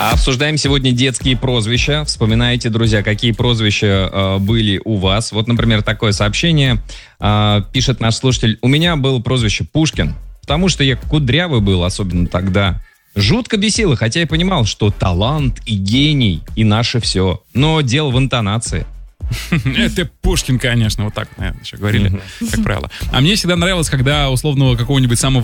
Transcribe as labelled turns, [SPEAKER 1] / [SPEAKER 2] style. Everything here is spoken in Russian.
[SPEAKER 1] Обсуждаем сегодня детские прозвища. Вспоминайте, друзья, какие прозвища были у вас. Вот, например, такое сообщение пишет наш слушатель. У меня было прозвище Пушкин, потому что я кудрявый был, особенно тогда. Жутко бесило, хотя я понимал, что талант и гений и наше все. Но дело в интонации.
[SPEAKER 2] Это Пушкин, конечно, вот так, наверное, еще говорили, как правило. А мне всегда нравилось, когда условного какого-нибудь самого